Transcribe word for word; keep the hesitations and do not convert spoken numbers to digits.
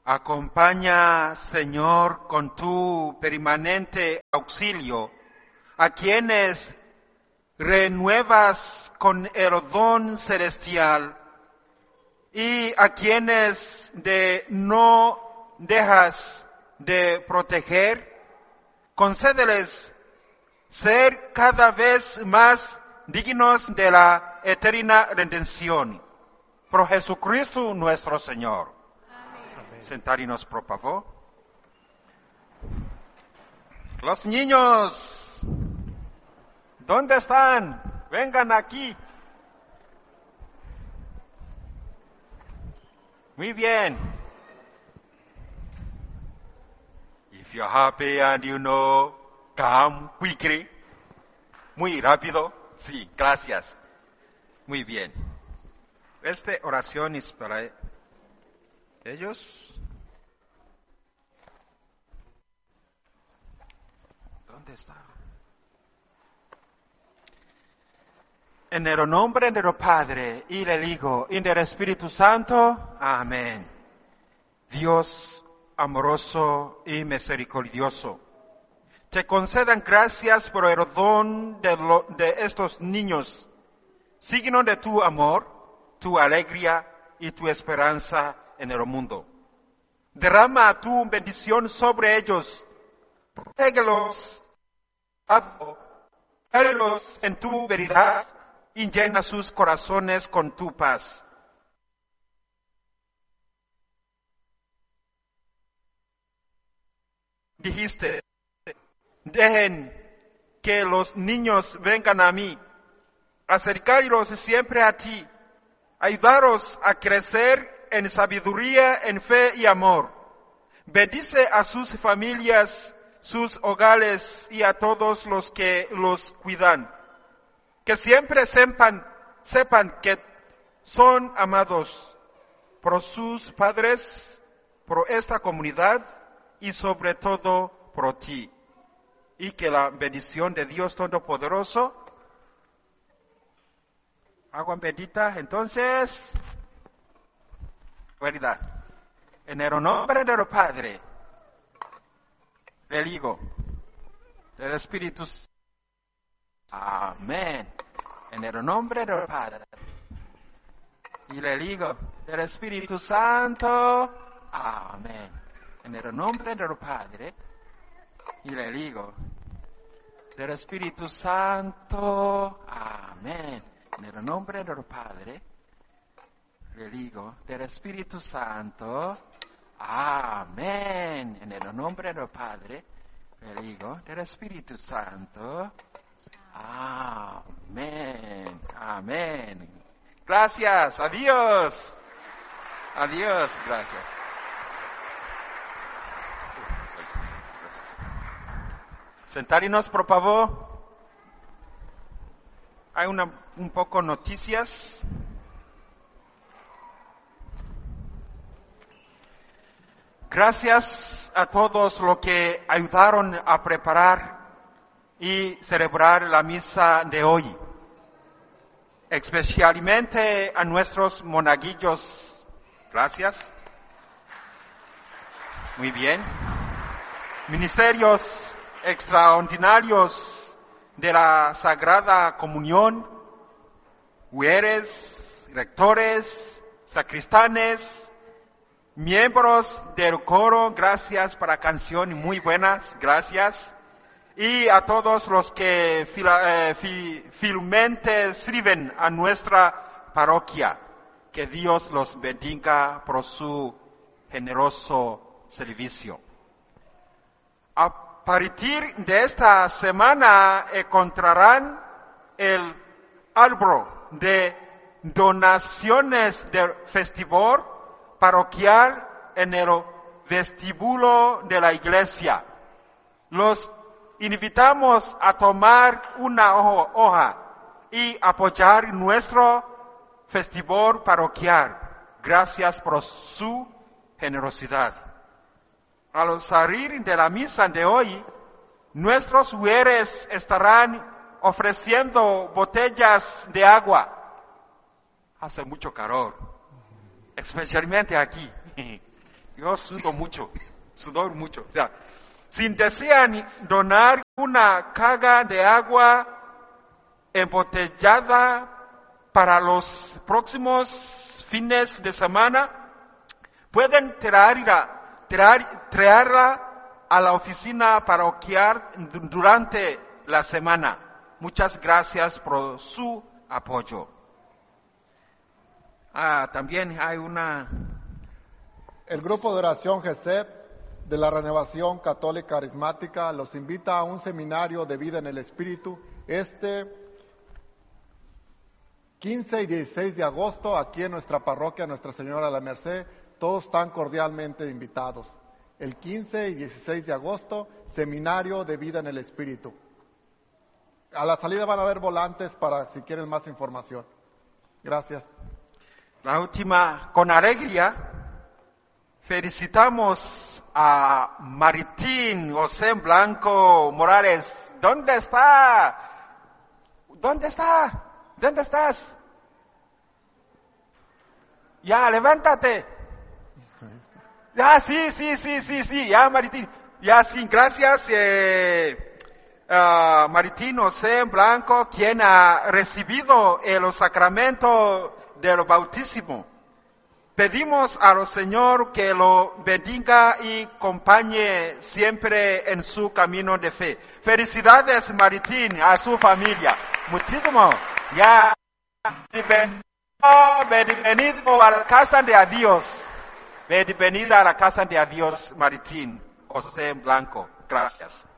Acompaña, Señor, con tu permanente auxilio a quienes renuevas con el don celestial y a quienes de no dejas de proteger. Concédeles ser cada vez más dignos de la eterna redención. Por Jesucristo nuestro Señor. Amén. Sentarnos, por favor. Los niños, ¿dónde están? Vengan aquí. Muy bien. If you're happy and you know, come quickly. Muy rápido. Sí, gracias. Muy bien. Esta oración es para ellos. ¿Dónde está? En el nombre del Padre, y del Hijo, y del Espíritu Santo. Amén. Dios amoroso y misericordioso, te concedan gracias por el don de, lo, de estos niños, signo de tu amor, tu alegría y tu esperanza en el mundo. Derrama tu bendición sobre ellos, protégelos, hazlos en tu veridad y llena sus corazones con tu paz. Dijiste, dejen que los niños vengan a mí, acercarlos siempre a ti, ayudaros a crecer en sabiduría, en fe y amor. Bendice a sus familias, sus hogares y a todos los que los cuidan. Que siempre sepan, sepan que son amados por sus padres, por esta comunidad y sobre todo por ti. Y que la bendición de Dios Todopoderoso, agua bendita, entonces, verdad, en el nombre del Padre, del Hijo, del Espíritu Santo. Amén. En el nombre del Padre y del Hijo, del Espíritu Santo. Amén. En el nombre del Padre y del Hijo, del Espíritu Santo. Amén. En el nombre del Padre, del Hijo, del Espíritu Santo. Amén. En el nombre del Padre, del Hijo, del Espíritu Santo. Amén. Amén. Gracias. Adiós. Adiós. Gracias. Sentarnos, por favor. Hay una, un poco noticias. Gracias a todos los que ayudaron a preparar y celebrar la misa de hoy. Especialmente a nuestros monaguillos. Gracias. Muy bien. Ministerios extraordinarios de la Sagrada Comunión, hueres, rectores, sacristanes, miembros del coro, gracias para canciones muy buenas, gracias. Y a todos los que fila, eh, fi, fielmente sirven a nuestra parroquia, que Dios los bendiga por su generoso servicio. A A partir de esta semana encontrarán el árbol de donaciones del festival parroquial en el vestíbulo de la iglesia. Los invitamos a tomar una hoja y apoyar nuestro festival parroquial. Gracias por su generosidad. Al salir de la misa de hoy, nuestros hueres estarán ofreciendo botellas de agua. Hace mucho calor, especialmente aquí. yo sudo mucho, sudor mucho. O sea, si desean donar una carga de agua embotellada para los próximos fines de semana, pueden traerla, traer, traerla a la oficina parroquial durante la semana. Muchas gracias por su apoyo. Ah, también hay una... El grupo de oración GESEP de la Renovación Católica Carismática los invita a un seminario de vida en el Espíritu este quince y dieciséis de agosto aquí en nuestra parroquia Nuestra Señora de la Merced. Todos están cordialmente invitados. El quince y dieciséis de agosto, seminario de vida en el Espíritu. A la salida van a haber volantes para si quieren más información. Gracias. La última, con alegría, felicitamos a Maritín José Blanco Morales. ¿Dónde está? ¿Dónde está? ¿Dónde estás? Ya, levántate. Ya, sí, sí, sí, sí, sí, ya, Maritín. Ya, sí, gracias, eh, uh, Maritín José Blanco, quien ha recibido el sacramento del bautismo. Pedimos al Señor que lo bendiga y acompañe siempre en su camino de fe. Felicidades, Maritín, a su familia. Muchísimo. Ya, bienvenido a la casa de Dios. Bienvenida a la casa de Dios, Maritín José Blanco. Gracias.